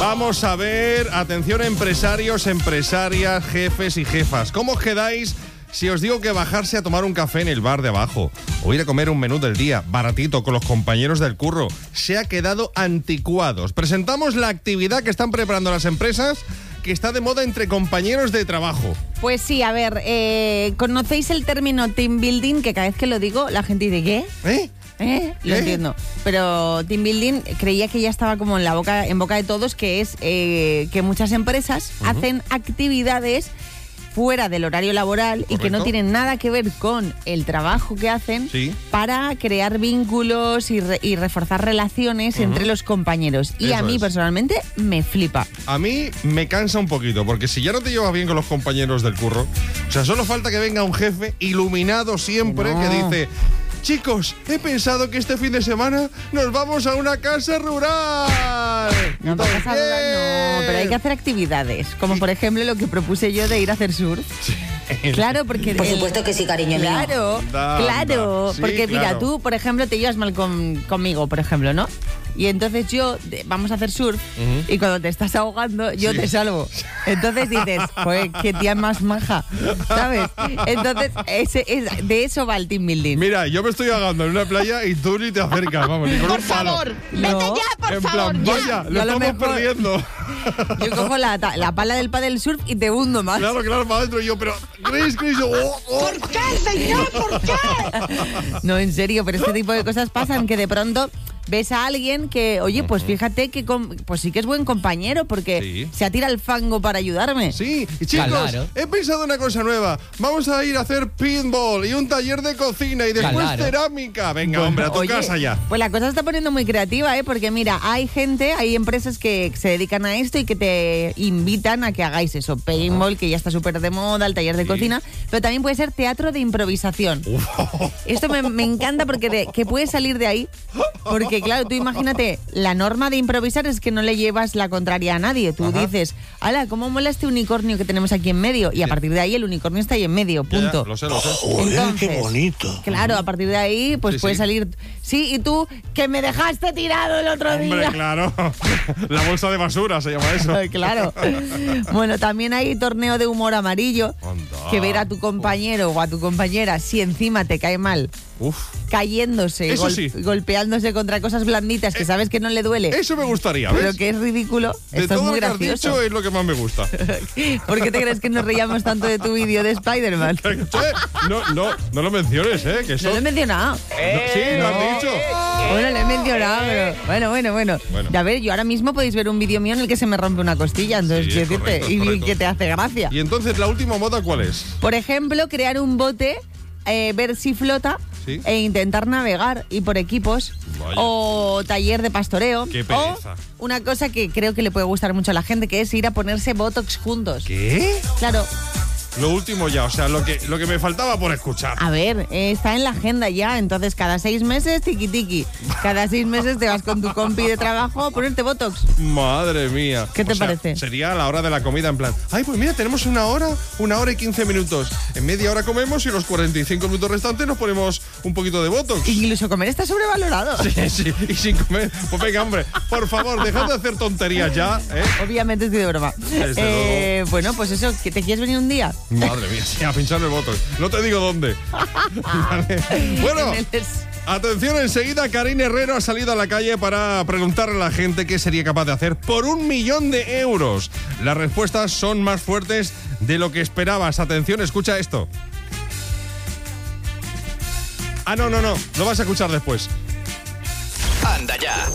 Vamos a ver, atención empresarios, empresarias, jefes y jefas. ¿Cómo os quedáis si os digo que bajarse a tomar un café en el bar de abajo o ir a comer un menú del día baratito con los compañeros del curro se ha quedado anticuado? Os presentamos la actividad que están preparando las empresas, que está de moda entre compañeros de trabajo. Pues sí, a ver, ¿conocéis el término team building? Que cada vez que lo digo, la gente dice, ¿qué? Lo entiendo. Pero team building creía que ya estaba como en boca de todos, que es que muchas empresas hacen actividades fuera del horario laboral. Correcto. Y que no tienen nada que ver con el trabajo que hacen, sí, para crear vínculos y reforzar relaciones entre los compañeros. Y eso a mí personalmente me flipa. A mí me cansa un poquito, porque si ya no te llevas bien con los compañeros del curro, o sea, solo falta que venga un jefe iluminado siempre que dice: chicos, he pensado que este fin de semana nos vamos a una casa rural. No, casa rural no, pero hay que hacer actividades, como por ejemplo lo que propuse yo de ir a hacer surf. Sí. Claro, porque... Por supuesto que sí, cariño mío. Claro, sí, porque mira, tú, por ejemplo, te llevas mal conmigo, por ejemplo, ¿no? Y entonces vamos a hacer surf, y cuando te estás ahogando, yo te salvo. Entonces dices, pues qué tía más maja, ¿sabes? Entonces, de eso va el team building. Mira, yo me estoy ahogando en una playa y tú ni te acercas, vamos, ni con un palo. Por favor, vete ya, por favor. En plan, vaya, lo estamos perdiendo. Yo cojo la pala del paddle surf y te hundo más. Claro, para adentro yo, pero... Chris, ¿Por qué, señor? ¿Por qué? No, en serio, pero este tipo de cosas pasan, que de pronto ves a alguien que, oye, pues fíjate que pues sí que es buen compañero, porque se atira al fango para ayudarme. Sí, y chicos, claro, he pensado una cosa nueva. Vamos a ir a hacer pinball y un taller de cocina y después cerámica. Venga, hombre, a tu casa ya. Pues la cosa se está poniendo muy creativa, porque mira, hay empresas que se dedican a esto y que te invitan a que hagáis eso. Paintball, que ya está súper de moda, el taller de cocina, pero también puede ser teatro de improvisación. Esto me encanta porque que puedes salir de ahí, porque claro, tú imagínate, la norma de improvisar es que no le llevas la contraria a nadie. Tú dices, ¡hala, cómo mola este unicornio que tenemos aquí en medio! Y a partir de ahí el unicornio está ahí en medio, punto. Ya, lo sé. Entonces, qué bonito. Claro, a partir de ahí pues puedes salir... Sí, y tú, que me dejaste tirado el otro día. Hombre, claro. La bolsa de basura se llama eso. Claro. Bueno, también hay torneo de humor amarillo, que ver a tu compañero o a tu compañera, si encima te cae mal, cayéndose, golpeándose contra cosas blanditas que sabes que no le duele. Eso me gustaría, ¿ves? Pero que es ridículo. Esto es muy gracioso. De todo lo que has dicho es lo que más me gusta. ¿Por qué te crees que nos reíamos tanto de tu vídeo de Spider-Man? No lo menciones, que eso... No lo he mencionado. Sí, lo has dicho. Bueno, lo he mencionado, pero bueno. Ya ver, yo ahora mismo podéis ver un vídeo mío en el que se me rompe una costilla, entonces quiero decirte, y que te hace gracia. Y entonces, ¿la última moda cuál es? Por ejemplo, crear un bote, ver si flota, e intentar navegar, y por equipos. Vaya. O taller de pastoreo. Qué pereza. O una cosa que creo que le puede gustar mucho a la gente, que es ir a ponerse botox juntos. ¿Qué? Claro. Lo último ya, o sea, lo que me faltaba por escuchar. A ver, está en la agenda ya, entonces cada 6 meses tiki-tiki. Cada 6 meses te vas con tu compi de trabajo a ponerte botox. Madre mía. ¿Qué te parece? Sería a la hora de la comida, en plan, ay, pues mira, tenemos 1 hora y 15 minutos. En media hora comemos y los 45 minutos restantes nos ponemos un poquito de botox. Incluso comer está sobrevalorado. Sí, y sin comer. Pues venga, hombre, por favor, dejad de hacer tonterías ya, Obviamente estoy de broma. Bueno, pues eso, ¿que te quieres venir un día? Madre mía, sí, a pinchar el botox. No te digo dónde. Vale. Bueno, atención, enseguida Karine Herrero ha salido a la calle para preguntarle a la gente qué sería capaz de hacer por 1 millón de euros. Las respuestas son más fuertes de lo que esperabas. Atención, escucha esto. No, lo vas a escuchar después. Anda ya.